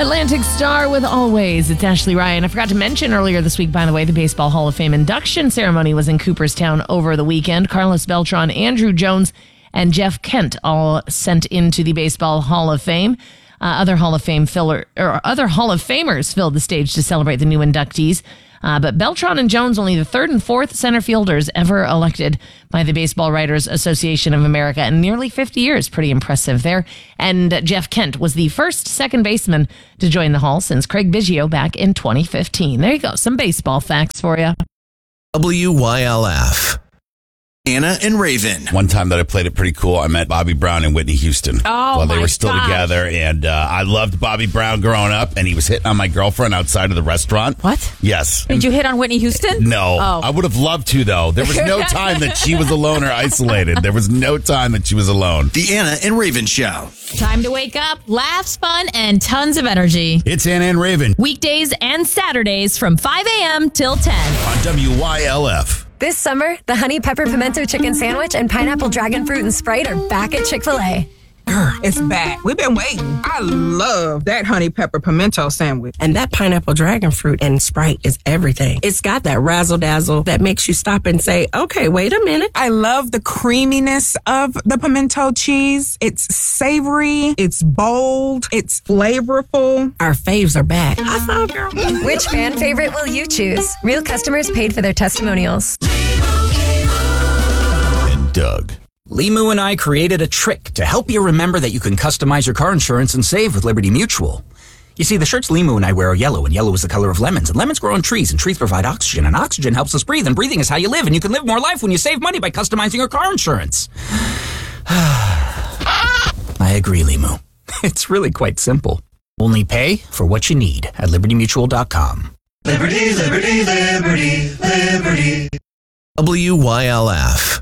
Atlantic Star with Always. It's Ashley Ryan. I forgot to mention earlier this week, by the way, the Baseball Hall of Fame induction ceremony was in Cooperstown over the weekend. Carlos Beltran, Andrew Jones, and Jeff Kent all sent into the Baseball Hall of Fame. Other Hall of Famers filled the stage to celebrate the new inductees. But Beltran and Jones, only the third and fourth center fielders ever elected by the Baseball Writers Association of America in nearly 50 years. Pretty impressive there. And Jeff Kent was the first second baseman to join the Hall since Craig Biggio back in 2015. There you go. Some baseball facts for you. WYLF. Anna and Raven. One time that I played it pretty cool, I met Bobby Brown and Whitney Houston while they were still together. And I loved Bobby Brown growing up, and he was hitting on my girlfriend outside of the restaurant. What? Yes. Did you hit on Whitney Houston? No. Oh. I would have loved to, though. There was no time that she was alone or isolated. There was no time that she was alone. The Anna and Raven Show. Time to wake up, laughs, fun, and tons of energy. It's Anna and Raven. Weekdays and Saturdays from 5 a.m. till 10. On WYLF. This summer, the Honey Pepper Pimento Chicken Sandwich and Pineapple Dragon Fruit and Sprite are back at Chick-fil-A. It's back. We've been waiting. I love that Honey Pepper Pimento Sandwich. And that Pineapple Dragon Fruit and Sprite is everything. It's got that razzle-dazzle that makes you stop and say, okay, wait a minute. I love the creaminess of the pimento cheese. It's savory. It's bold. It's flavorful. Our faves are back. I saw girl. Which fan favorite will you choose? Real customers paid for their testimonials. And Doug. Limu and I created a trick to help you remember that you can customize your car insurance and save with Liberty Mutual. You see, the shirts Limu and I wear are yellow, and yellow is the color of lemons, and lemons grow on trees, and trees provide oxygen, and oxygen helps us breathe, and breathing is how you live, and you can live more life when you save money by customizing your car insurance. I agree, Limu. It's really quite simple. Only pay for what you need at LibertyMutual.com. Liberty, liberty, liberty, liberty. WYLF.